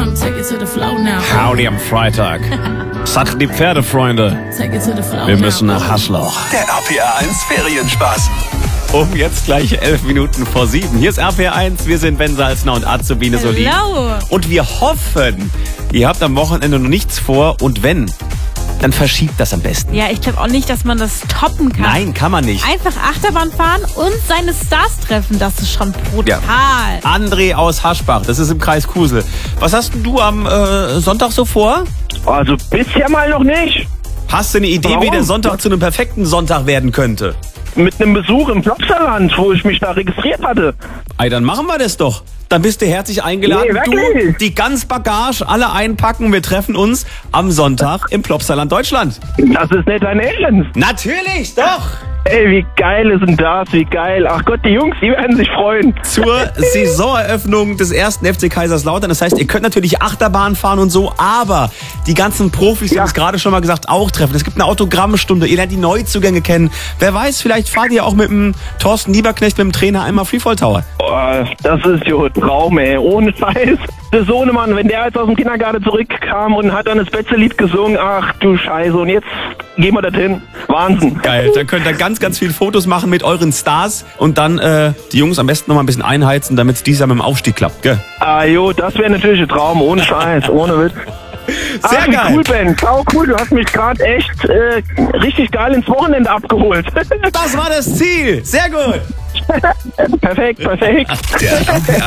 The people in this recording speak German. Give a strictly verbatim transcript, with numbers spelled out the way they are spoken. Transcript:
gonna take it to the flow now. Howdy am Freitag. Satt die Pferdefreunde. Take it to the flow Wir now. müssen nach Hasloch. Der R P R eins Ferienspaß. Um jetzt gleich elf Minuten vor sieben. Hier ist R P R eins, wir sind Ben Salzner und Azubine Solin. Hello. Und wir hoffen, ihr habt am Wochenende noch nichts vor und wenn, dann verschiebt das am besten. Ja, ich glaube auch nicht, dass man das toppen kann. Nein, kann man nicht. Einfach Achterbahn fahren und seine Stars treffen, das ist schon brutal. Ja. André aus Haschbach, das ist im Kreis Kusel. Was hast denn du am äh, Sonntag so vor? Also bisher mal noch nicht. Hast du eine Idee, Warum? wie der Sonntag zu einem perfekten Sonntag werden könnte? Mit einem Besuch im Plopsaland, wo ich mich da registriert hatte. Ey, dann machen wir das doch. Dann bist du herzlich eingeladen. Nee, du, wirklich? die ganz Bagage, alle einpacken. Wir treffen uns am Sonntag im Plopsaland Deutschland. Das ist nicht dein Ernst. Natürlich, doch. Ey, wie geil ist denn das? Wie geil. Ach Gott, die Jungs, die werden sich freuen. Zur Saisoneröffnung des ersten F C Kaiserslautern. Das heißt, ihr könnt natürlich Achterbahn fahren und so, aber die ganzen Profis, die Ja. haben es gerade schon mal gesagt, auch treffen. Es gibt eine Autogrammstunde, ihr lernt die Neuzugänge kennen. Wer weiß, vielleicht fahrt ihr auch mit dem Thorsten Lieberknecht, mit dem Trainer einmal Freefall Tower. Oh, das ist jo ein Traum, ey. Ohne Scheiß. Der Sohnemann, wenn der jetzt aus dem Kindergarten zurückkam und hat dann das Betze-Lied gesungen, ach du Scheiße, und jetzt gehen wir dorthin. Wahnsinn. Geil, dann könnt ihr ganz, ganz viele Fotos machen mit euren Stars und dann äh, die Jungs am besten noch mal ein bisschen einheizen, damit es dieses Jahr mit dem Aufstieg klappt, gell? Ah jo, das wäre natürlich ein Traum, ohne Scheiß, ohne Witz. Sehr Ach, wie geil. cool, Ben. Sau cool, du hast mich gerade echt äh, richtig geil ins Wochenende abgeholt. Das war das Ziel. Sehr gut. Perfekt, perfekt. Der R P R